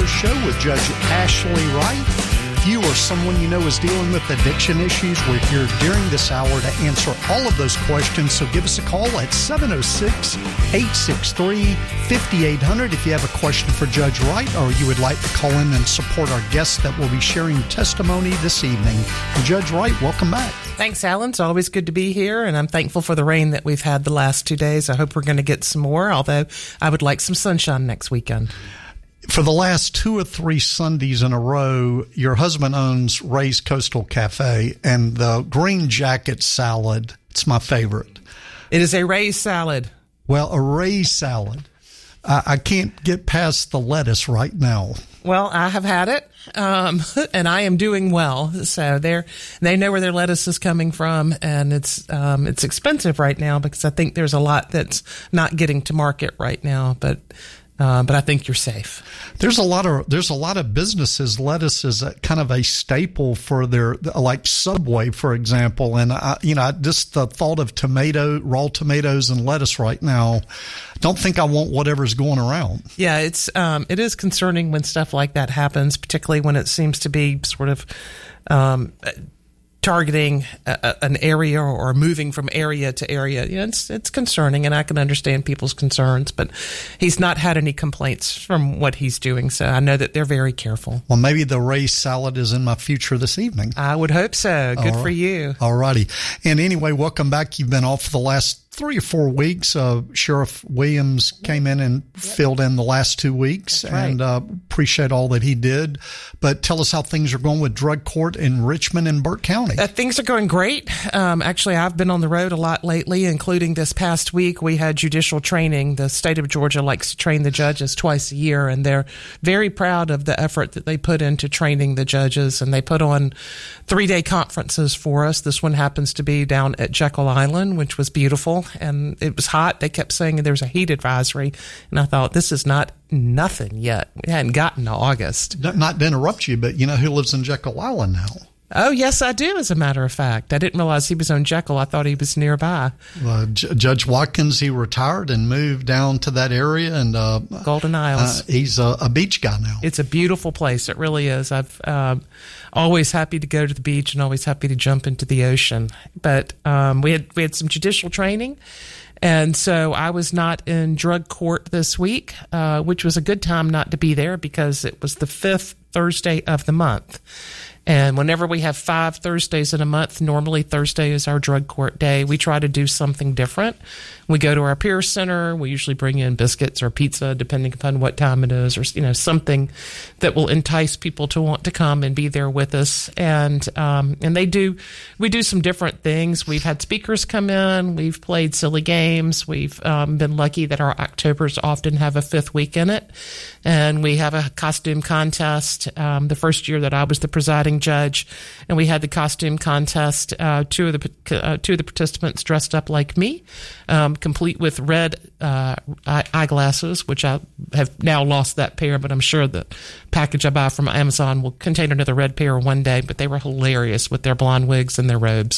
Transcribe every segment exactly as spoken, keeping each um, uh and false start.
Radio Show with Judge Ashley Wright. If you or someone you know is dealing with addiction issues, we're here during this hour to answer all of those questions. So give us a call at seven oh six, eight six three, five eight zero zero if you have a question for Judge Wright or you would like to call in and support our guests that will be sharing testimony this evening. And Judge Wright, welcome back. Thanks, Alan. It's always good to be here, and I'm thankful for the rain that we've had the last two days. I hope we're going to get some more, although I would like some sunshine next weekend. For the last two or three Sundays in a row, your husband owns Ray's Coastal Cafe, and the green jacket salad, it's my favorite. It is a Ray's salad. Well, a Ray's salad. I, I can't get past the lettuce right now. Well, I have had it, um, and I am doing well. So they're, they know where their lettuce is coming from, and it's um, it's expensive right now because I think there's a lot that's not getting to market right now, but Uh, but I think you're safe. There's a lot of there's a lot of businesses. Lettuce is a, kind of a staple for their, like Subway, for example. And I, you know, just the thought of tomato, raw tomatoes, and lettuce right now, don't think I want whatever's going around. Yeah, it's um, it is concerning when stuff like that happens, particularly when it seems to be sort of Um, targeting a, an area or moving from area to area. You know, it's it's concerning, and I can understand people's concerns, but he's not had any complaints from what he's doing, so I know that they're very careful. Well, maybe the Ray's salad is in my future this evening. I would hope so. Good All for right. you. All righty. And anyway, welcome back. You've been off for the last three or four weeks. Uh, Sheriff Williams came in and filled in the last two weeks. That's right. And uh, appreciate all that he did. But tell us how things are going with drug court in Richmond and Burke County. Uh, things are going great. Um, actually, I've been on the road a lot lately, including this past week. We had judicial training. The state of Georgia likes to train the judges twice a year, and they're very proud of the effort that they put into training the judges. And they put on three-day conferences for us. This one happens to be down at Jekyll Island, which was beautiful. And it was hot. They kept saying there's a heat advisory. And I thought, this is not nothing yet. We hadn't gotten to August. Not to interrupt you, but you know who lives in Jekyll Island now? Oh, yes, I do, as a matter of fact. I didn't realize he was on Jekyll. I thought he was nearby. Uh, J- Judge Watkins, he retired and moved down to that area. and uh, Golden Isles. Uh, he's a, a beach guy now. It's a beautiful place. It really is. I've um, always happy to go to the beach and always happy to jump into the ocean. But um, we had we had some judicial training. And so I was not in drug court this week, uh, which was a good time not to be there because it was the fifth Thursday of the month. And whenever we have five Thursdays in a month, normally Thursday is our drug court day. We try to do something different. We go to our peer center. We usually bring in biscuits or pizza, depending upon what time it is, or, you know, something that will entice people to want to come and be there with us. And, um, and they do, we do some different things. We've had speakers come in. We've played silly games. We've, um, been lucky that our Octobers often have a fifth week in it. And we have a costume contest. Um, the first year that I was the presiding judge, and we had the costume contest. Uh, two of the uh, two of the participants dressed up like me, um, complete with red uh, eyeglasses, which I have now lost that pair, but I'm sure the package I buy from Amazon will contain another red pair one day. But they were hilarious with their blonde wigs and their robes.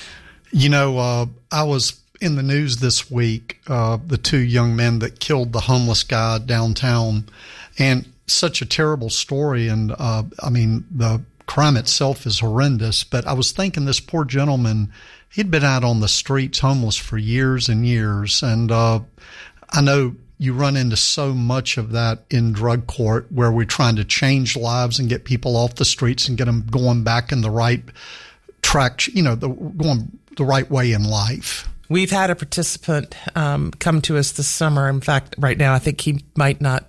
You know, uh, I was in the news this week, uh, the two young men that killed the homeless guy downtown, and such a terrible story. And uh, I mean, the crime itself is horrendous, but I was thinking this poor gentleman, he'd been out on the streets homeless for years and years. And uh, I know you run into so much of that in drug court where we're trying to change lives and get people off the streets and get them going back in the right track, you know, the, going the right way in life. We've had a participant um, come to us this summer. In fact, right now, I think he might not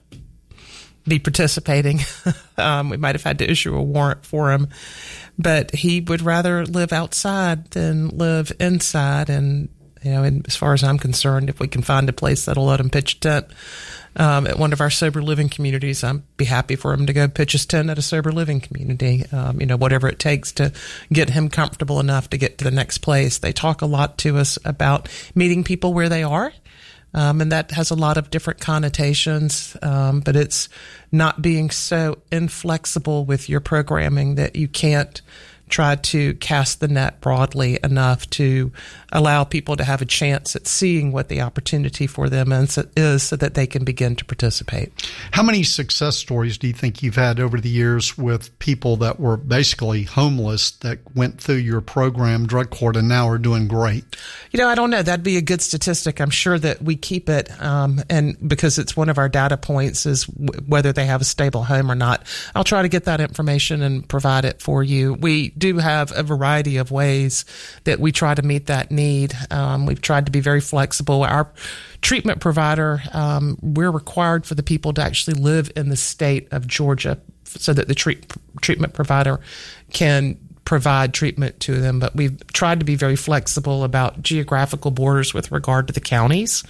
be participating. um, we might have had to issue a warrant for him, but he would rather live outside than live inside. And, you know, and as far as I'm concerned, if we can find a place that'll let him pitch a tent um, at one of our sober living communities, I'd be happy for him to go pitch his tent at a sober living community. Um, you know, whatever it takes to get him comfortable enough to get to the next place. They talk a lot to us about meeting people where they are. Um, and that has a lot of different connotations, um, but it's not being so inflexible with your programming that you can't tried to cast the net broadly enough to allow people to have a chance at seeing what the opportunity for them is, is so that they can begin to participate. How many success stories do you think you've had over the years with people that were basically homeless that went through your program, Drug Court, and now are doing great? You know, I don't know. That'd be a good statistic. I'm sure that we keep it, um, and because it's one of our data points is w- whether they have a stable home or not. I'll try to get that information and provide it for you. We do have a variety of ways that we try to meet that need. Um, we've tried to be very flexible. Our treatment provider, um, we're required for the people to actually live in the state of Georgia so that the treat, treatment provider can provide treatment to them. But we've tried to be very flexible about geographical borders with regard to the counties.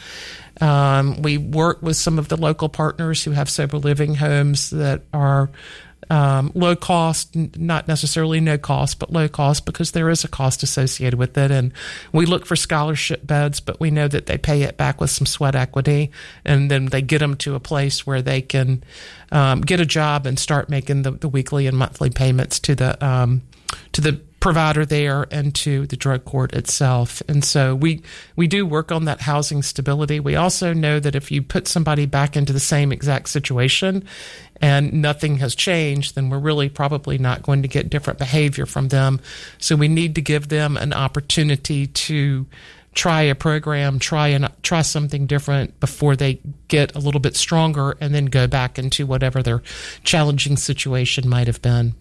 Um, we work with some of the local partners who have sober living homes that are um, low cost, not necessarily no cost, but low cost because there is a cost associated with it. And we look for scholarship beds, but we know that they pay it back with some sweat equity. And then they get them to a place where they can um, get a job and start making the, the weekly and monthly payments to the um, to the provider there and to the drug court itself. And so we we do work on that housing stability. We also know that if you put somebody back into the same exact situation and nothing has changed, then we're really probably not going to get different behavior from them. So we need to give them an opportunity to try a program, try and try something different before they get a little bit stronger and then go back into whatever their challenging situation might have been.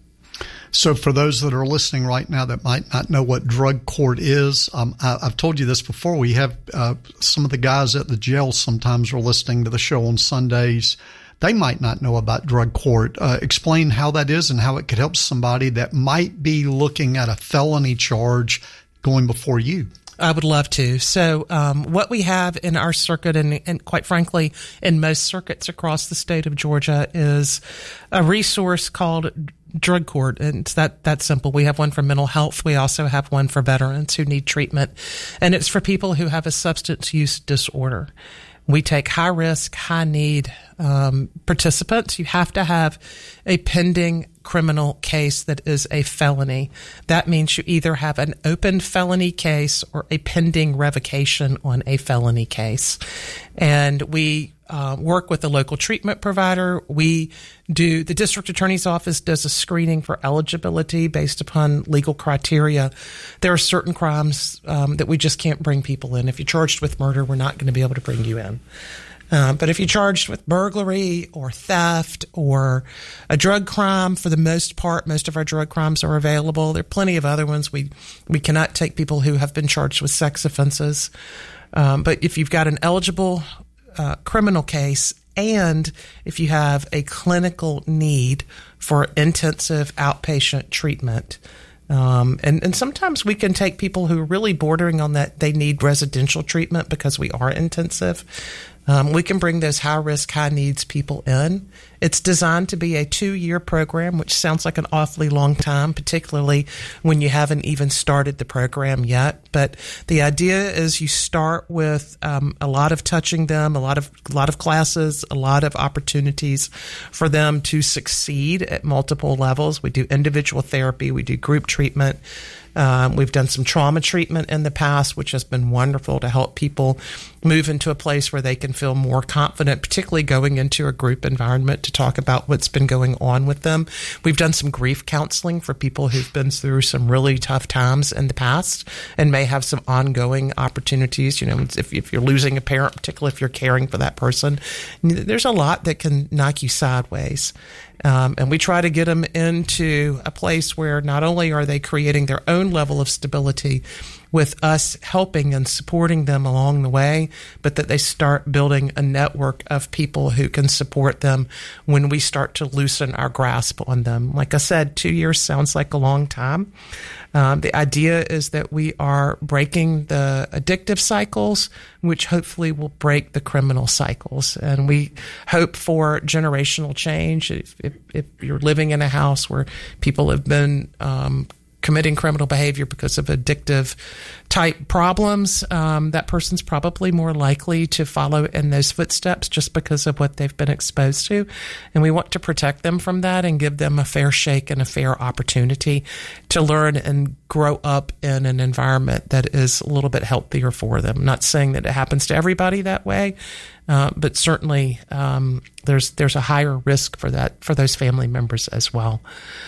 So for those that are listening right now that might not know what Drug Court is, um, I, I've told you this before. We have uh, some of the guys at the jail sometimes are listening to the show on Sundays. They might not know about Drug Court. Uh, explain how that is and how it could help somebody that might be looking at a felony charge going before you. I would love to. So um, what we have in our circuit, and, and quite frankly, in most circuits across the state of Georgia, is a resource called Drug Court, and it's that that simple. We have one for mental health. We also have one for veterans who need treatment, and it's for people who have a substance use disorder. We take high risk, high need um, participants. You have to have a pending criminal case that is a felony. That means you either have an open felony case or a pending revocation on a felony case. And we uh, work with the local treatment provider. We do, the district attorney's office does a screening for eligibility based upon legal criteria. There are certain crimes um, that we just can't bring people in. If you're charged with murder, we're not going to be able to bring you in. Uh, but if you're charged with burglary or theft or a drug crime, for the most part, most of our drug crimes are available. There are plenty of other ones. We we cannot take people who have been charged with sex offenses. Um, but if you've got an eligible uh, criminal case and if you have a clinical need for intensive outpatient treatment, Um, and, and sometimes we can take people who are really bordering on that they need residential treatment because we are intensive. Um, we can bring those high-risk, high-needs people in. It's designed to be a two-year program, which sounds like an awfully long time, particularly when you haven't even started the program yet. But the idea is you start with um, a lot of touching them, a lot of a lot of classes, a lot of opportunities for them to succeed at multiple levels. We do individual therapy. We do group treatment. Um, we've done some trauma treatment in the past, which has been wonderful to help people move into a place where they can feel more confident, particularly going into a group environment to talk about what's been going on with them. We've done some grief counseling for people who've been through some really tough times in the past and may have some ongoing opportunities. You know, if, if you're losing a parent, particularly if you're caring for that person, there's a lot that can knock you sideways. Um, and we try to get them into a place where not only are they creating their own level of stability with us helping and supporting them along the way, but that they start building a network of people who can support them when we start to loosen our grasp on them. Like I said, two years sounds like a long time. Um, the idea is that we are breaking the addictive cycles, which hopefully will break the criminal cycles. And we hope for generational change. If, if, if you're living in a house where people have been um, committing criminal behavior because of addictive type problems, um, that person's probably more likely to follow in those footsteps just because of what they've been exposed to. And we want to protect them from that and give them a fair shake and a fair opportunity to learn and grow up in an environment that is a little bit healthier for them. I'm not saying that it happens to everybody that way, uh, but certainly um, there's there's a higher risk for that for those family members as well.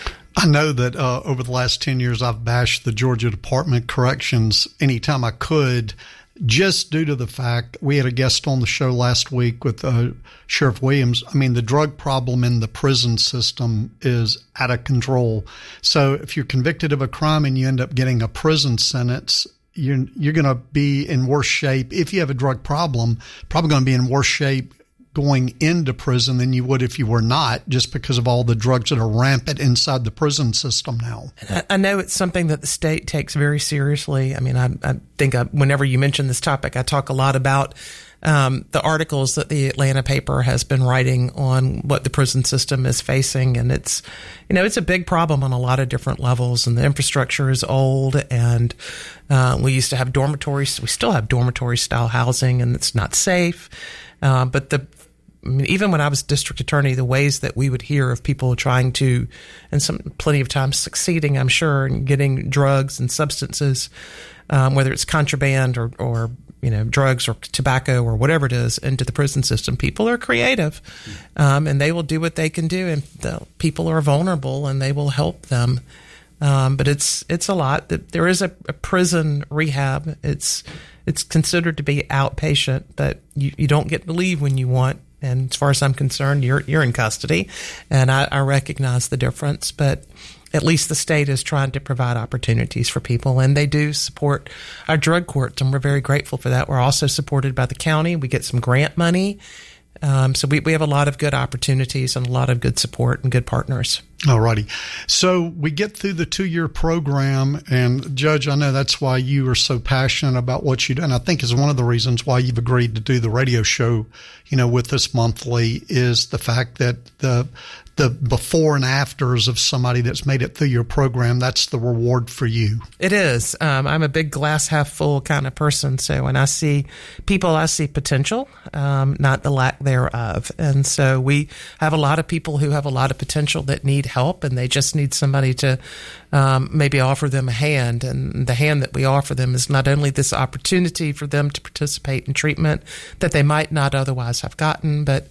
I know that uh, over the last ten years, I've bashed the Georgia Department of Corrections anytime I could, just due to the fact we had a guest on the show last week with uh, Sheriff Williams. I mean, the drug problem in the prison system is out of control. So if you're convicted of a crime and you end up getting a prison sentence, you're, you're going to be in worse shape. If you have a drug problem, probably going to be in worse shape going into prison than you would if you were not, just because of all the drugs that are rampant inside the prison system now. I know it's something that the state takes very seriously. I mean, I, I think I, whenever you mention this topic, I talk a lot about um, the articles that the Atlanta paper has been writing on what the prison system is facing. And it's, you know, it's a big problem on a lot of different levels, and the infrastructure is old, and uh, we used to have dormitories. We still have dormitory style housing, and it's not safe. Uh, but the I mean, even when I was district attorney, the ways that we would hear of people trying to, and some plenty of times succeeding, I'm sure, in getting drugs and substances, um, whether it's contraband or, or, you know, drugs or tobacco or whatever it is, into the prison system. People are creative, um, and they will do what they can do, and the people are vulnerable, and they will help them. Um, but it's it's a lot. There is a, a prison rehab. It's it's considered to be outpatient, but you, you don't get to leave when you want. And as far as I'm concerned, you're you're in custody, and I, I recognize the difference. But at least the state is trying to provide opportunities for people, and they do support our drug courts, and we're very grateful for that. We're also supported by the county. We get some grant money. Um, so we, we have a lot of good opportunities and a lot of good support and good partners. All righty. So we get through the two-year program, and Judge, I know that's why you are so passionate about what you do, and I think is one of the reasons why you've agreed to do the radio show, you know, with us monthly, is the fact that the the before and afters of somebody that's made it through your program, that's the reward for you. It is. Um, I'm a big glass half full kind of person. So when I see people, I see potential, um, not the lack thereof. And so we have a lot of people who have a lot of potential that need help, and they just need somebody to um, maybe offer them a hand. And the hand that we offer them is not only this opportunity for them to participate in treatment that they might not otherwise have gotten, but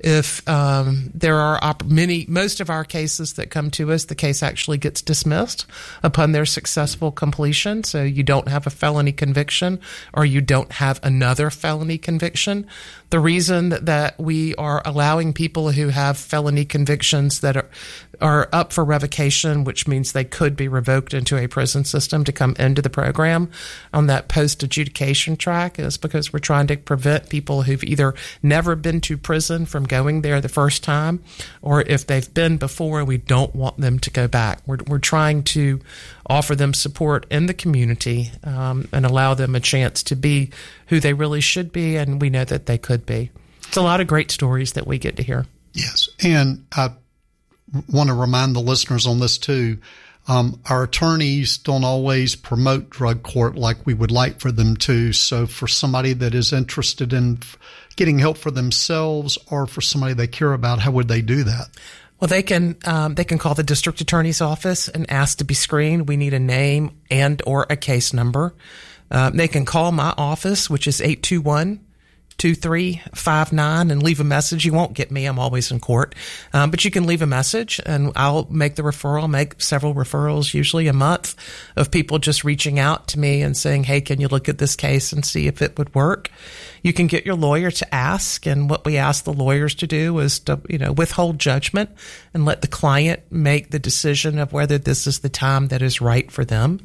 if um, there are op- many, most of our cases that come to us, the case actually gets dismissed upon their successful completion. So you don't have a felony conviction, or you don't have another felony conviction. The reason that we are allowing people who have felony convictions that are are up for revocation, which means they could be revoked into a prison system, to come into the program on that post-adjudication track, is because we're trying to prevent people who've either never been to prison from going there the first time, or if they've been before, we don't want them to go back. We're, we're trying to offer them support in the community, um, and allow them a chance to be who they really should be, and we know that they could be. It's a lot of great stories that we get to hear. Yes, and I want to remind the listeners on this too. Um, our attorneys don't always promote drug court like we would like for them to. So for somebody that is interested in getting help for themselves, or for somebody they care about, how would they do that? Well, they can um, they can call the district attorney's office and ask to be screened. We need a name and or a case number. Um, they can call my office, which is eight two one, two three five nine, and leave a message. You won't get me. I'm always in court. Um, but you can leave a message, and I'll make the referral, make several referrals, usually a month, of people just reaching out to me and saying, hey, can you look at this case and see if it would work? You can get your lawyer to ask, and what we ask the lawyers to do is to, you know, withhold judgment and let the client make the decision of whether this is the time that is right for them.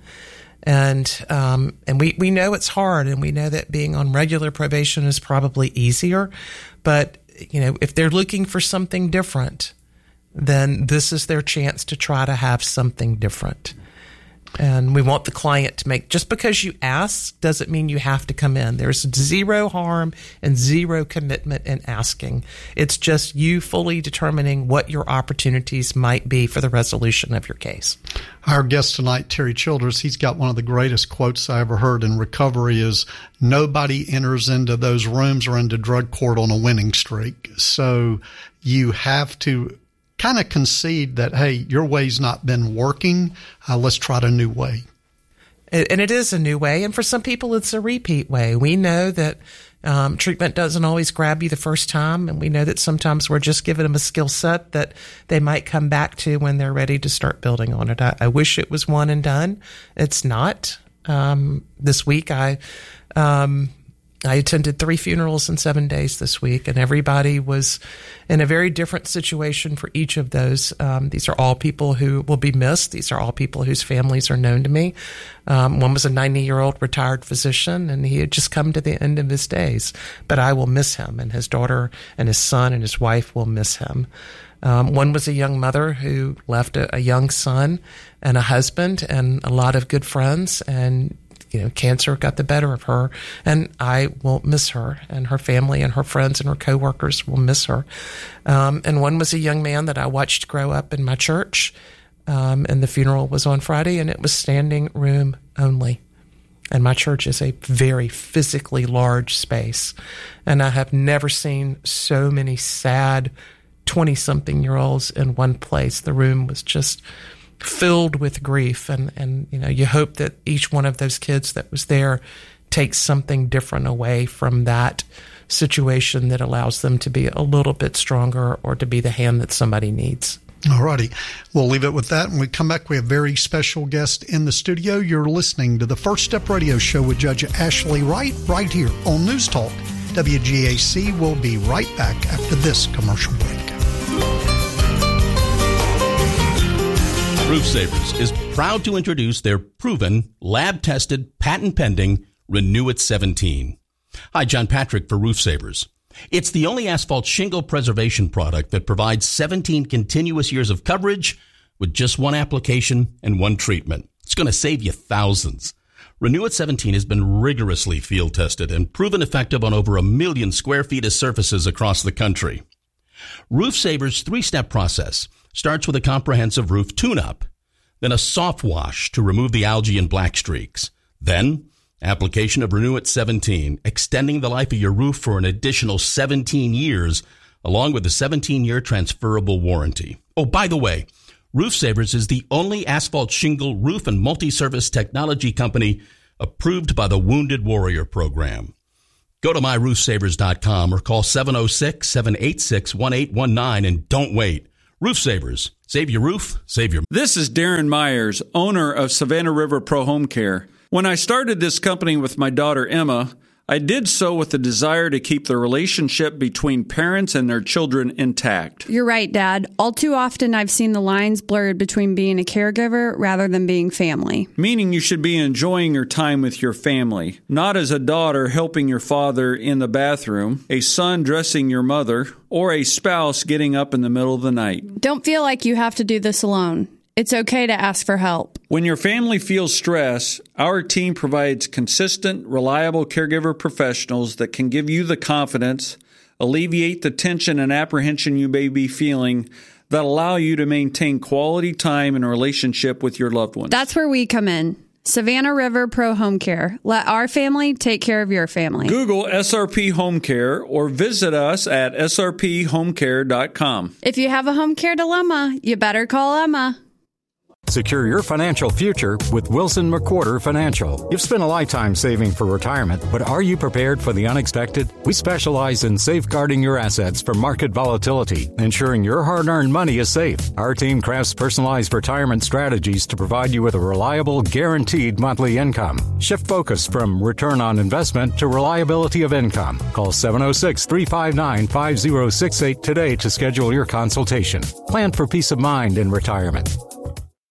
And um, and we, we know it's hard, and we know that being on regular probation is probably easier. But, you know, if they're looking for something different, then this is their chance to try to have something different. And we want the client to make, just because you ask doesn't mean you have to come in. There's zero harm and zero commitment in asking. It's just you fully determining what your opportunities might be for the resolution of your case. Our guest tonight, Terry Childress, he's got one of the greatest quotes I ever heard in recovery is, nobody enters into those rooms or into drug court on a winning streak. So you have to kind of concede that, hey, your way's not been working. Uh, let's try a new way. And it is a new way. And for some people, it's a repeat way. We know that um, treatment doesn't always grab you the first time. And we know that sometimes we're just giving them a skill set that they might come back to when they're ready to start building on it. I, I wish it was one and done. It's not. Um, this week, I... Um, I attended three funerals in seven days this week, and everybody was in a very different situation for each of those. Um, these are all people who will be missed. These are all people whose families are known to me. Um, one was a ninety-year-old retired physician, and he had just come to the end of his days. But I will miss him, and his daughter and his son and his wife will miss him. Um, one was a young mother who left a, a young son and a husband and a lot of good friends, and you know, cancer got the better of her, and I will miss her, and her family and her friends and her coworkers will miss her. Um, and one was a young man that I watched grow up in my church, um, and the funeral was on Friday, and it was standing room only. And my church is a very physically large space, and I have never seen so many sad twenty-something-year-olds in one place. The room was just filled with grief, and, and you know, you hope that each one of those kids that was there takes something different away from that situation that allows them to be a little bit stronger or to be the hand that somebody needs. All righty. We'll leave it with that. When we come back, we have a very special guest in the studio. You're listening to the First Step Radio Show with Judge Ashley Wright right here on News Talk W G A C. We'll be right back after this commercial break. Roof Savers is proud to introduce their proven, lab-tested, patent-pending Renew-It seventeen. Hi, John Patrick for Roof Savers. It's the only asphalt shingle preservation product that provides seventeen continuous years of coverage with just one application and one treatment. It's going to save you thousands. Renew-It seventeen has been rigorously field-tested and proven effective on over a million square feet of surfaces across the country. Roof Savers' three-step process starts with a comprehensive roof tune-up, then a soft wash to remove the algae and black streaks, then application of Renew-It seventeen, extending the life of your roof for an additional seventeen years, along with a seventeen-year transferable warranty. Oh, by the way, Roof Savers is the only asphalt shingle roof and multi-service technology company approved by the Wounded Warrior Program. Go to my roof savers dot com or call seven oh six, seven eight six, one eight one nine and don't wait. Roof Savers. Save your roof, save your... This is Darren Myers, owner of Savannah River Pro Home Care. When I started this company with my daughter Emma, I did so with the desire to keep the relationship between parents and their children intact. You're right, Dad. All too often I've seen the lines blurred between being a caregiver rather than being family. Meaning you should be enjoying your time with your family, not as a daughter helping your father in the bathroom, a son dressing your mother, or a spouse getting up in the middle of the night. Don't feel like you have to do this alone. It's okay to ask for help. When your family feels stress, our team provides consistent, reliable caregiver professionals that can give you the confidence, alleviate the tension and apprehension you may be feeling, that allow you to maintain quality time and relationship with your loved ones. That's where we come in. Savannah River Pro Home Care. Let our family take care of your family. Google S R P Home Care or visit us at S R P home care dot com. If you have a home care dilemma, you better call Emma. Secure your financial future with Wilson McWhorter Financial. You've spent a lifetime saving for retirement, but are you prepared for the unexpected? We specialize in safeguarding your assets from market volatility, ensuring your hard-earned money is safe. Our team crafts personalized retirement strategies to provide you with a reliable, guaranteed monthly income. Shift focus from return on investment to reliability of income. Call seven oh six, three five nine, five oh six eight today to schedule your consultation. Plan for peace of mind in retirement.